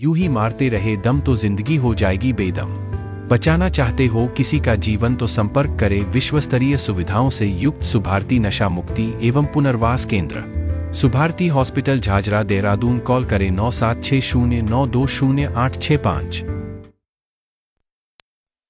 यूं ही मारते रहे दम तो जिंदगी हो जाएगी बेदम। बचाना चाहते हो किसी का जीवन तो संपर्क करें विश्वस्तरीय सुविधाओं से युक्त सुभारती नशा मुक्ति एवं पुनर्वास केंद्र, सुभारती हॉस्पिटल झाझरा देहरादून। कॉल करें 9760920865।